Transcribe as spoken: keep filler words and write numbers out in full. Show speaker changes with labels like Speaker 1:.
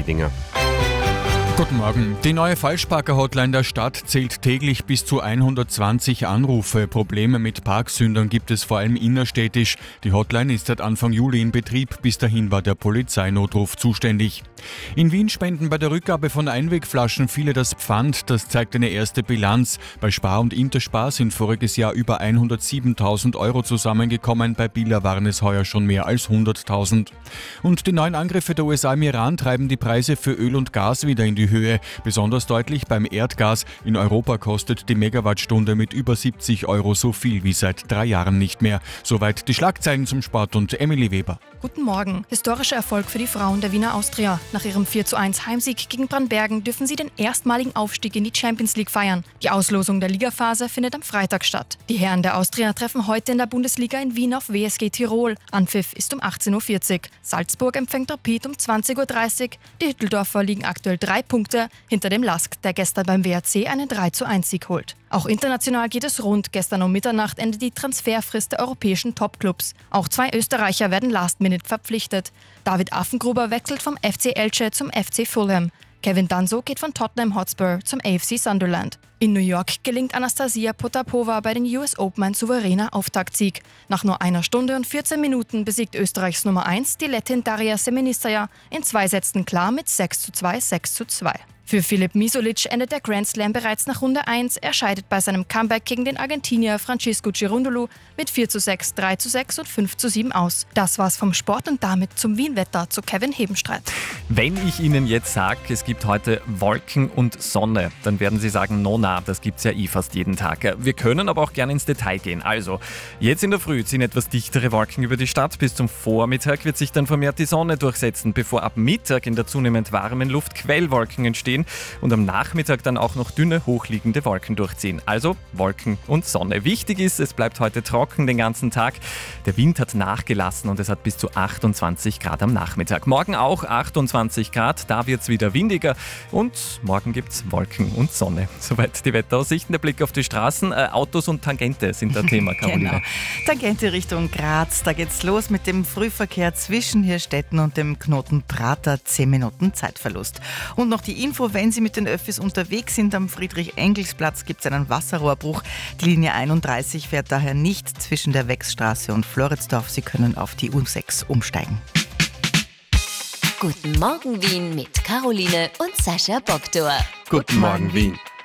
Speaker 1: Eidinger.
Speaker 2: Guten Morgen. Die neue Falschparker-Hotline der Stadt zählt täglich bis zu hundertzwanzig Anrufe. Probleme mit Parksündern gibt es vor allem innerstädtisch. Die Hotline ist seit Anfang Juli in Betrieb. Bis dahin war der Polizeinotruf zuständig. In Wien spenden bei der Rückgabe von Einwegflaschen viele das Pfand. Das zeigt eine erste Bilanz. Bei Spar und Interspar sind voriges Jahr über hundertsiebentausend Euro zusammengekommen. Bei Billa waren es heuer schon mehr als hunderttausend. Und die neuen Angriffe der U S A im Iran treiben die Preise für Öl und Gas wieder in die Höhe. Besonders deutlich beim Erdgas. In Europa kostet die Megawattstunde mit über siebzig Euro so viel wie seit drei Jahren nicht mehr. Soweit die Schlagzeilen zum Sport und Emily Weber.
Speaker 3: Guten Morgen. Historischer Erfolg für die Frauen der Wiener Austria. Nach ihrem vier zu eins Heimsieg gegen Brandbergen dürfen sie den erstmaligen Aufstieg in die Champions League feiern. Die Auslosung der Ligaphase findet am Freitag statt. Die Herren der Austria treffen heute in der Bundesliga in Wien auf W S G Tirol. Anpfiff ist um achtzehn Uhr vierzig. Salzburg empfängt Rapid um zwanzig Uhr dreißig. Die Hütteldorfer liegen aktuell drei Punkte hinter dem Lask, der gestern beim W R C einen drei zu eins Sieg holt. Auch international geht es rund. Gestern um Mitternacht endet die Transferfrist der europäischen Topclubs. Auch zwei Österreicher werden last minute verpflichtet. David Affengruber wechselt vom F C Elche zum F C Fulham. Kevin Danso geht von Tottenham Hotspur zum A F C Sunderland. In New York gelingt Anastasia Potapova bei den U S Open ein souveräner Auftaktsieg. Nach nur einer Stunde und vierzehn Minuten besiegt Österreichs Nummer eins die Lettin Daria Semenistaja in zwei Sätzen klar mit sechs zu zwei, sechs zu zwei. Für Filip Misolic endet der Grand Slam bereits nach Runde eins. Er scheidet bei seinem Comeback gegen den Argentinier Francisco Cerundolo mit vier zu sechs, drei zu sechs und fünf zu sieben aus. Das war's vom Sport und damit zum Wien-Wetter zu Kevin Hebenstreit.
Speaker 4: Wenn ich Ihnen jetzt sage, es gibt heute Wolken und Sonne, dann werden Sie sagen, no na, das gibt's ja eh fast jeden Tag. Wir können aber auch gerne ins Detail gehen. Also, jetzt in der Früh ziehen etwas dichtere Wolken über die Stadt. Bis zum Vormittag wird sich dann vermehrt die Sonne durchsetzen, bevor ab Mittag in der zunehmend warmen Luft Quellwolken entstehen und am Nachmittag dann auch noch dünne, hochliegende Wolken durchziehen. Also Wolken und Sonne. Wichtig ist, es bleibt heute trocken den ganzen Tag. Der Wind hat nachgelassen und es hat bis zu achtundzwanzig Grad am Nachmittag. Morgen auch achtundzwanzig Grad, da wird es wieder windiger und morgen gibt es Wolken und Sonne. Soweit die Wetteraussichten. Der Blick auf die Straßen. Äh, Autos und Tangente sind das Thema, Caroline.
Speaker 5: Genau. Tangente Richtung Graz. Da geht's los mit dem Frühverkehr zwischen Hirstetten und dem Knoten Prater. zehn Minuten Zeitverlust. Und noch die Info, wenn Sie mit den Öffis unterwegs sind, am Friedrich-Engels-Platz gibt es einen Wasserrohrbruch. Die Linie einunddreißig fährt daher nicht zwischen der Wechsstraße und Floridsdorf. Sie können auf die U sechs umsteigen.
Speaker 6: Guten Morgen Wien mit Caroline und Sascha Bogdor.
Speaker 1: Guten Morgen, Wien.